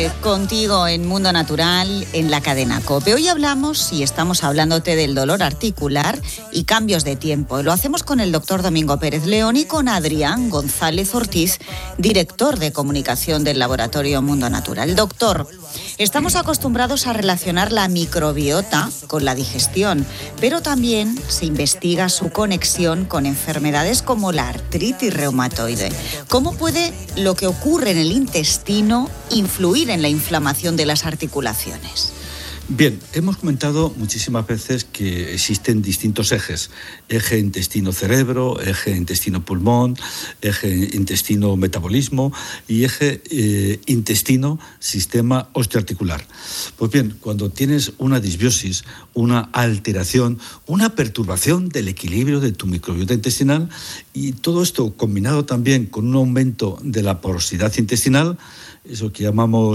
contigo en Mundo Natural, en la cadena COPE. Hoy hablamos y estamos hablándote del dolor articular y cambios de tiempo. Lo hacemos con el doctor Domingo Pérez León y con Adrián González Ortiz, director de comunicación del laboratorio Mundo Natural. Doctor, estamos acostumbrados a relacionar la microbiota con la digestión, pero también se investiga su conexión con enfermedades como la artritis reumatoide. ¿Cómo puede lo que ocurre en el intestino influir en la inflamación de las articulaciones? Bien, hemos comentado muchísimas veces que existen distintos ejes. Eje intestino-cerebro, eje intestino-pulmón, eje intestino-metabolismo y eje intestino-sistema osteoarticular. Pues bien, cuando tienes una disbiosis, una alteración, una perturbación del equilibrio de tu microbiota intestinal y todo esto combinado también con un aumento de la porosidad intestinal, eso que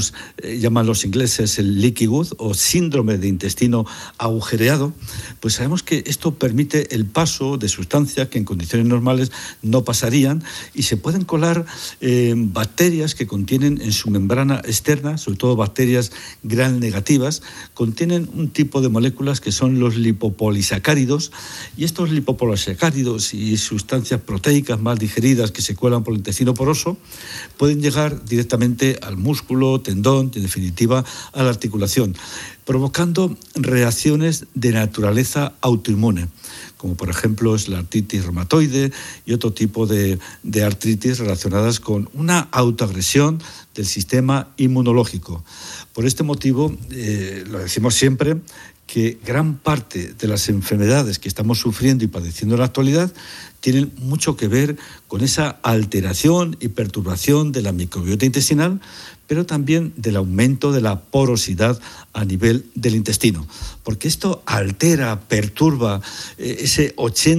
llaman los ingleses el leaky gut o síndrome de intestino agujereado, pues sabemos que esto permite el paso de sustancias que en condiciones normales no pasarían y se pueden colar bacterias que contienen en su membrana externa, sobre todo bacterias gram negativas, contienen un tipo de moléculas que son los lipopolisacáridos, y estos lipopolisacáridos y sustancias proteicas mal digeridas que se cuelan por el intestino poroso pueden llegar directamente al músculo, tendón y en definitiva a la articulación, provocando reacciones de naturaleza autoinmune, como por ejemplo es la artritis reumatoide y otro tipo de artritis relacionadas con una autoagresión del sistema inmunológico. Por este motivo, lo decimos siempre, que gran parte de las enfermedades que estamos sufriendo y padeciendo en la actualidad tienen mucho que ver con esa alteración y perturbación de la microbiota intestinal, pero también del aumento de la porosidad a nivel del intestino. Porque esto altera, perturba ese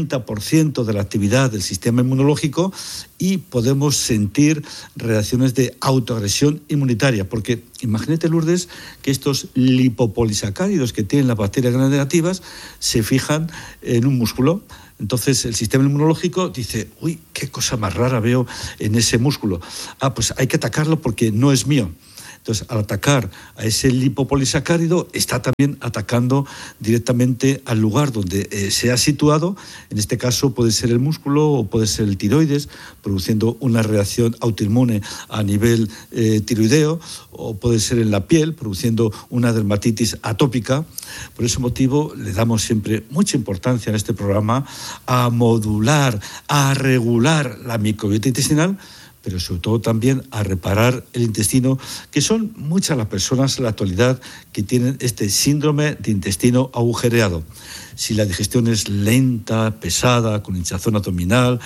80% de la actividad del sistema inmunológico y podemos sentir reacciones de autoagresión inmunitaria. Porque imagínate, Lourdes, que estos lipopolisacáridos que tienen las bacterias gram negativas se fijan en un músculo. Entonces el sistema inmunológico dice, uy, qué cosa más rara veo en ese músculo. Pues hay que atacarlo porque no es mío. Entonces, al atacar a ese lipopolisacárido, está también atacando directamente al lugar donde se ha situado. En este caso puede ser el músculo o puede ser el tiroides, produciendo una reacción autoinmune a nivel tiroideo, o puede ser en la piel, produciendo una dermatitis atópica. Por ese motivo, le damos siempre mucha importancia en este programa a modular, a regular la microbiota intestinal, pero sobre todo también a reparar el intestino, que son muchas las personas en la actualidad que tienen este síndrome de intestino agujereado. Si la digestión es lenta, pesada, con hinchazón abdominal,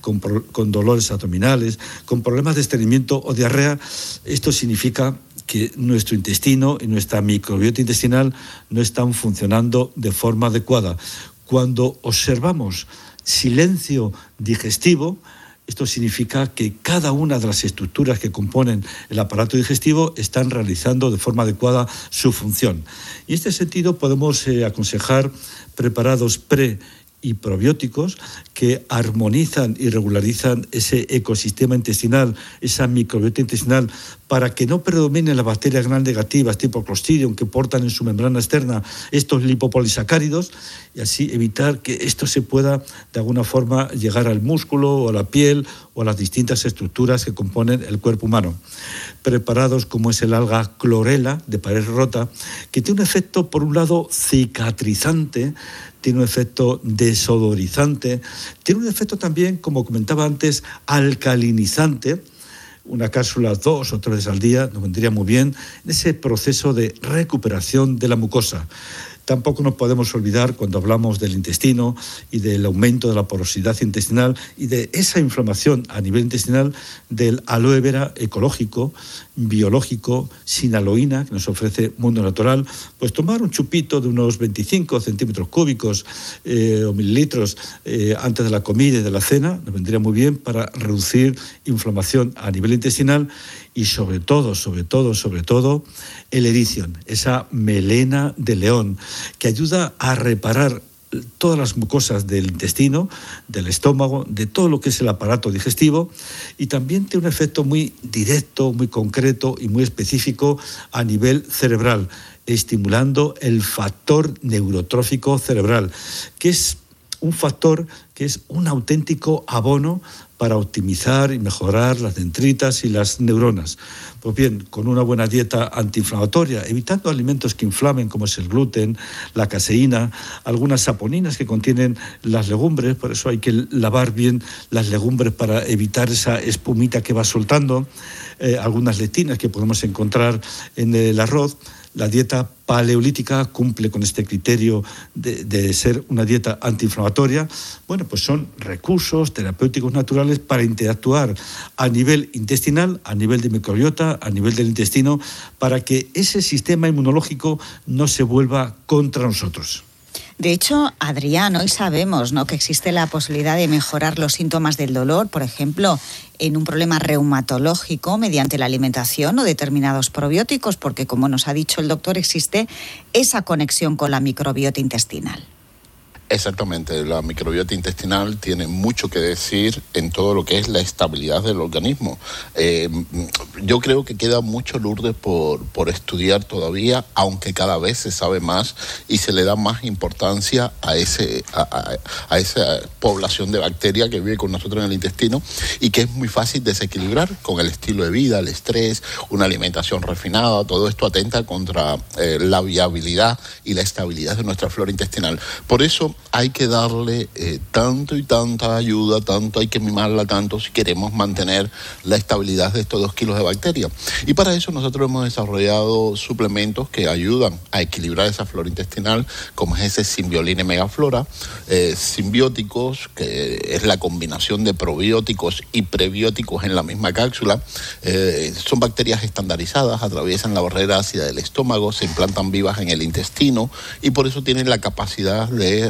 con dolores abdominales, con problemas de estreñimiento o diarrea, esto significa que nuestro intestino y nuestra microbiota intestinal no están funcionando de forma adecuada. Cuando observamos silencio digestivo, esto significa que cada una de las estructuras que componen el aparato digestivo están realizando de forma adecuada su función. Y en este sentido podemos aconsejar preparados y probióticos que armonizan y regularizan ese ecosistema intestinal, esa microbiota intestinal, para que no predominen las bacterias gram negativas tipo Clostridium que portan en su membrana externa estos lipopolisacáridos, y así evitar que esto se pueda de alguna forma llegar al músculo o a la piel o a las distintas estructuras que componen el cuerpo humano. Preparados como es el alga clorela de pared rota, que tiene un efecto por un lado cicatrizante, tiene un efecto desodorizante, tiene un efecto también, como comentaba antes, alcalinizante. Una cápsula 2 o 3 veces al día nos vendría muy bien en ese proceso de recuperación de la mucosa. Tampoco nos podemos olvidar, cuando hablamos del intestino y del aumento de la porosidad intestinal y de esa inflamación a nivel intestinal, del aloe vera ecológico, biológico, sin aloína, que nos ofrece Mundo Natural. Pues tomar un chupito de unos 25 centímetros cúbicos o mililitros antes de la comida y de la cena nos vendría muy bien para reducir inflamación a nivel intestinal. Y sobre todo, el Ericion, esa melena de león, que ayuda a reparar todas las mucosas del intestino, del estómago, de todo lo que es el aparato digestivo, y también tiene un efecto muy directo, muy concreto y muy específico a nivel cerebral, estimulando el factor neurotrófico cerebral, que es un factor que es un auténtico abono para optimizar y mejorar las dendritas y las neuronas. Pues bien, con una buena dieta antiinflamatoria, evitando alimentos que inflamen, como es el gluten, la caseína, algunas saponinas que contienen las legumbres, por eso hay que lavar bien las legumbres para evitar esa espumita que va soltando, algunas lectinas que podemos encontrar en el arroz. La dieta paleolítica cumple con este criterio de ser una dieta antiinflamatoria. Bueno, pues son recursos terapéuticos naturales para interactuar a nivel intestinal, a nivel de microbiota, a nivel del intestino, para que ese sistema inmunológico no se vuelva contra nosotros. De hecho, Adrián, hoy sabemos, ¿no?, que existe la posibilidad de mejorar los síntomas del dolor, por ejemplo, en un problema reumatológico mediante la alimentación o determinados probióticos, porque, como nos ha dicho el doctor, existe esa conexión con la microbiota intestinal. Exactamente, la microbiota intestinal tiene mucho que decir en todo lo que es la estabilidad del organismo. Yo creo que queda mucho, Lourdes, por estudiar todavía, aunque cada vez se sabe más y se le da más importancia a esa población de bacterias que vive con nosotros en el intestino y que es muy fácil desequilibrar con el estilo de vida, el estrés, una alimentación refinada. Todo esto atenta contra la viabilidad y la estabilidad de nuestra flora intestinal. Por eso hay que darle tanto y tanta ayuda, tanto hay que mimarla tanto si queremos mantener la estabilidad de estos 2 kilos de bacterias. Y para eso nosotros hemos desarrollado suplementos que ayudan a equilibrar esa flora intestinal, como es ese Symbiolin Megaflora, simbióticos, que es la combinación de probióticos y prebióticos en la misma cápsula. Son bacterias estandarizadas, atraviesan la barrera ácida del estómago, se implantan vivas en el intestino y por eso tienen la capacidad de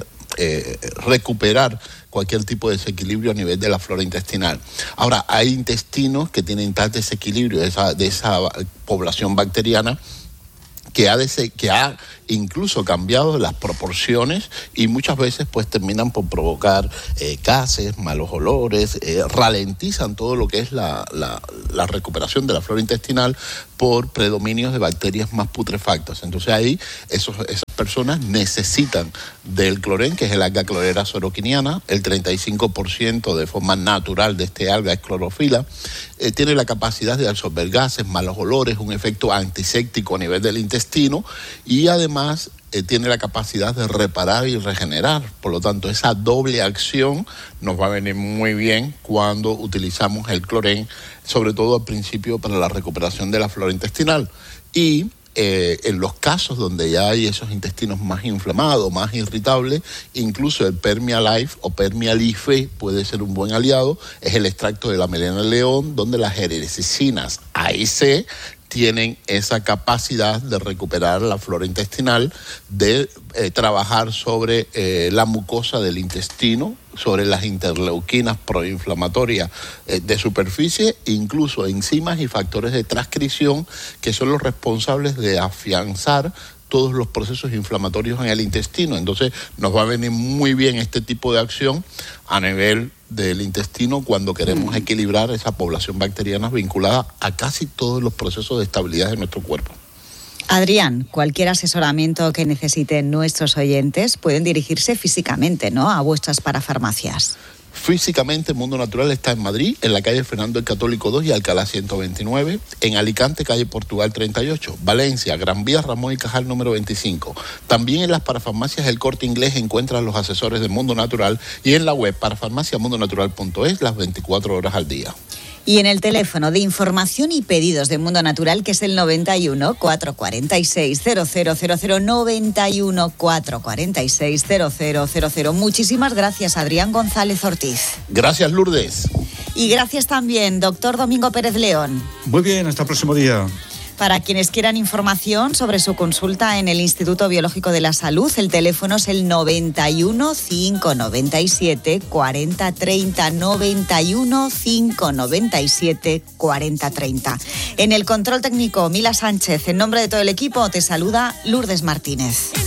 recuperar cualquier tipo de desequilibrio a nivel de la flora intestinal. Ahora, hay intestinos que tienen tal desequilibrio de esa población bacteriana que ha incluso cambiado las proporciones y muchas veces pues terminan por provocar gases, malos olores, ralentizan todo lo que es la recuperación de la flora intestinal por predominios de bacterias más putrefactas. Entonces ahí esas personas necesitan del clorén, que es el alga clorera soroquiniana. El 35% de forma natural de este alga es clorofila. Tiene la capacidad de absorber gases, malos olores, un efecto antiséptico a nivel del intestino y además tiene la capacidad de reparar y regenerar. Por lo tanto, esa doble acción nos va a venir muy bien cuando utilizamos el clorén, sobre todo al principio para la recuperación de la flora intestinal. Y en los casos donde ya hay esos intestinos más inflamados, más irritables, incluso el Permialife o Permialife puede ser un buen aliado. Es el extracto de la melena de león, donde las ericicinas A y C tienen esa capacidad de recuperar la flora intestinal, de trabajar sobre la mucosa del intestino, sobre las interleuquinas proinflamatorias de superficie, incluso enzimas y factores de transcripción que son los responsables de afianzar todos los procesos inflamatorios en el intestino. Entonces nos va a venir muy bien este tipo de acción a nivel del intestino cuando queremos equilibrar esa población bacteriana vinculada a casi todos los procesos de estabilidad de nuestro cuerpo. Adrián, cualquier asesoramiento que necesiten nuestros oyentes pueden dirigirse físicamente, ¿no?, a vuestras parafarmacias. Físicamente, Mundo Natural está en Madrid, en la calle Fernando el Católico 2 y Alcalá 129, en Alicante, calle Portugal 38, Valencia, Gran Vía Ramón y Cajal número 25. También en las parafarmacias El Corte Inglés encuentran los asesores de Mundo Natural y en la web parafarmaciamundonatural.es las 24 horas al día. Y en el teléfono de información y pedidos de Mundo Natural, que es el 91 446 0000, 91 446 0000. Muchísimas gracias, Adrián González Ortiz. Gracias, Lourdes. Y gracias también, doctor Domingo Pérez León. Muy bien, hasta el próximo día. Para quienes quieran información sobre su consulta en el Instituto Biológico de la Salud, el teléfono es el 91 597 4030, 91 597 4030. En el control técnico, Mila Sánchez. En nombre de todo el equipo, te saluda Lourdes Martínez.